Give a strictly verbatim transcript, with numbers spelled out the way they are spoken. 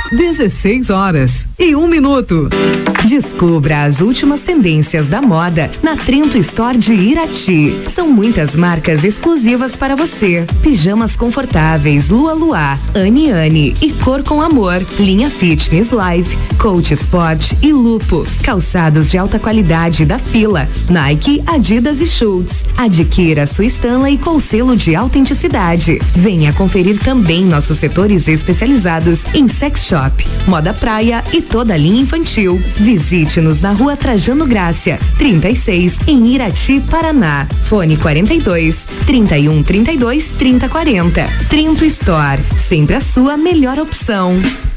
dezesseis horas e um minuto. Descubra as últimas tendências da moda na Trento Store de Irati. São muitas marcas exclusivas para você. Pijamas confortáveis Lua Luar, Anne Anne e Cor com Amor. Linha Fitness Live, Coach Sport e Lupo. Calçados de alta qualidade da Fila, Nike, Adidas e Schultz. Adquira sua Stanley com selo de autenticidade. Venha conferir também nossos setores especializados em sex shop, moda praia e toda a linha infantil. Visite-nos na Rua Trajano Grácia, trinta e seis, em Irati, Paraná. Fone quarenta e dois, trinta e um, trinta e dois, trinta, quarenta. Trento Store, sempre a sua melhor opção.